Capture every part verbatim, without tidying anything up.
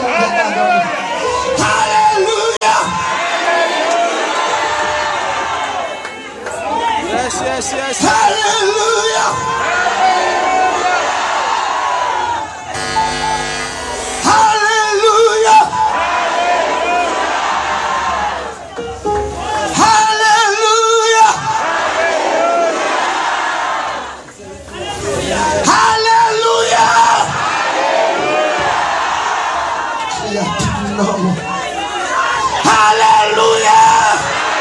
Hallelujah. Yes, yes, yes. Hallelujah. Hallelujah. Hallelujah. Hallelujah. Hallelujah.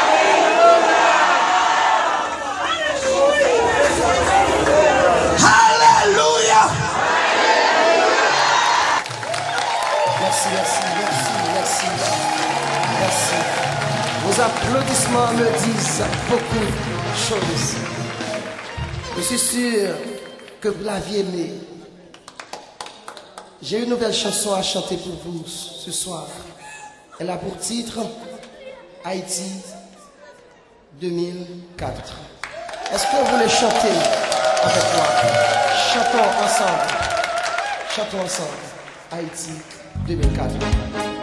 Hallelujah. Merci, merci, merci, merci, merci. Vos applaudissements me disent beaucoup de choses. Je suis sûr que vous l'aviez aimé. J'ai une nouvelle chanson à chanter pour vous ce soir. Elle a pour titre Haïti deux mille quatre. Est-ce que vous voulez chanter avec moi? Chantons ensemble. Chantons ensemble. Haïti deux mille quatre.